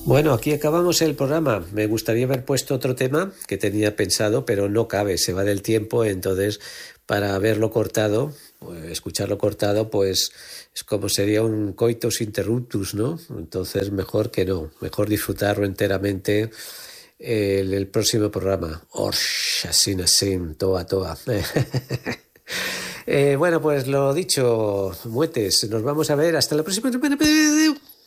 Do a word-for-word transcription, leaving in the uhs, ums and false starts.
Bueno, aquí acabamos el programa. Me gustaría haber puesto otro tema que tenía pensado, pero no cabe, se va del tiempo, entonces para haberlo cortado, pues, escucharlo cortado, pues es como sería un coitus interruptus, ¿no? Entonces mejor que no, mejor disfrutarlo enteramente el, el próximo programa. Orsh, así, así, toa, toa. Eh, bueno, pues lo dicho, muetes, nos vamos a ver hasta la próxima semana.